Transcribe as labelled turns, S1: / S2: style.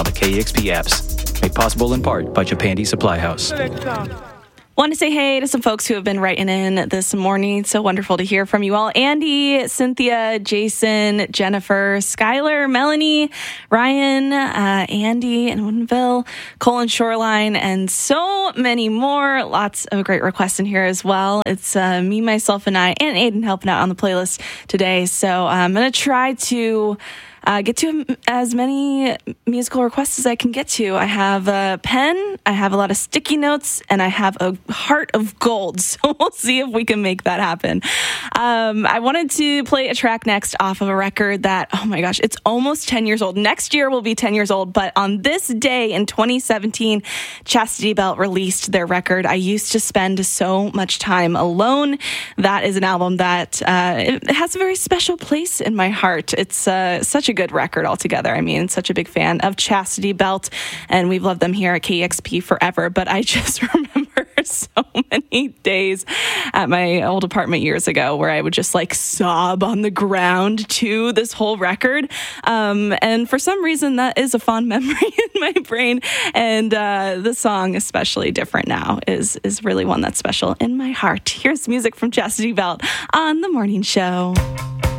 S1: the KEXP apps. Made possible in part by Japandi Supply House.
S2: Want to say hey to some folks who have been writing in this morning. So wonderful to hear from you all. Andy, Cynthia, Jason, Jennifer, Skylar, Melanie, Ryan, Andy and Woodinville, Colin Shoreline, and so many more. Lots of great requests in here as well. It's me, myself, and I, and Aiden helping out on the playlist today. So I'm going to try to get to as many musical requests as I can get to. I have a pen, I have a lot of sticky notes, and I have a heart of gold. So we'll see if we can make that happen. I wanted to play a track next off of a record that, oh my gosh, it's almost 10 years old. Next year will be 10 years old, but on this day in 2017, Chastity Belt released their record, I Used to Spend So Much Time Alone. That is an album that it has a very special place in my heart. It's such a good record altogether. I mean, such a big fan of Chastity Belt, and we've loved them here at KEXP forever. But I just remember so many days at my old apartment years ago where I would just like sob on the ground to this whole record. And for some reason, that is a fond memory in my brain. And the song, especially Different Now, is really one that's special in my heart. Here's music from Chastity Belt on The Morning Show.